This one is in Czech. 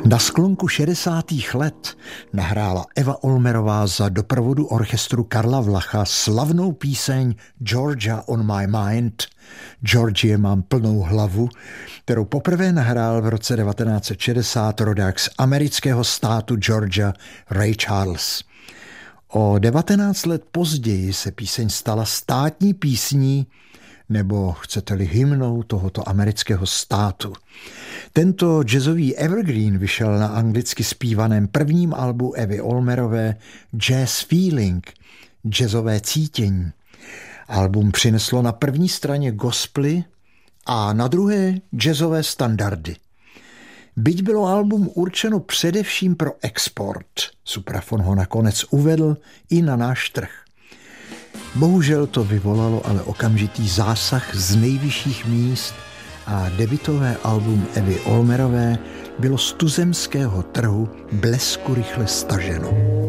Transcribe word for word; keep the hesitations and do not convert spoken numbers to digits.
Na sklonku šedesátých let nahrála Eva Olmerová za doprovodu orchestru Karla Vlacha slavnou píseň Georgia on my mind, Georgie mám plnou hlavu, kterou poprvé nahrál v roce devatenáct set šedesát rodák z amerického státu Georgia Ray Charles. O devatenáct let později se píseň stala státní písní, nebo chcete-li hymnou tohoto amerického státu. Tento jazzový evergreen vyšel na anglicky zpívaném prvním albu Evy Olmerové Jazz Feeling, jazzové cítění. Album přineslo na první straně gospely a na druhé jazzové standardy. Byť bylo album určeno především pro export, Supraphon ho nakonec uvedl i na náš trh. Bohužel to vyvolalo ale okamžitý zásah z nejvyšších míst a debutové album Evy Olmerové bylo z tuzemského trhu blesku rychle staženo.